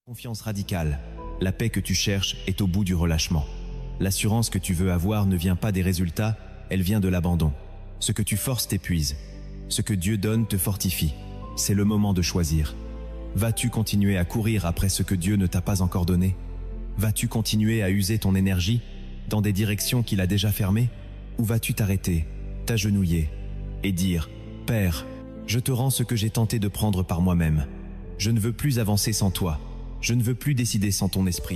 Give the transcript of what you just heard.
Confiance radicale. La paix que tu cherches est au bout du relâchement. L'assurance que tu veux avoir ne vient pas des résultats, elle vient de l'abandon. Ce que tu forces t'épuise. Ce que Dieu donne te fortifie. C'est le moment de choisir. Vas-tu continuer à courir après ce que Dieu ne t'a pas encore donné? Vas-tu continuer à user ton énergie dans des directions qu'il a déjà fermées? Ou vas-tu t'arrêter, t'agenouiller et dire « Père, je te rends ce que j'ai tenté de prendre par moi-même. Je ne veux plus avancer sans toi. Je ne veux plus décider sans ton esprit. »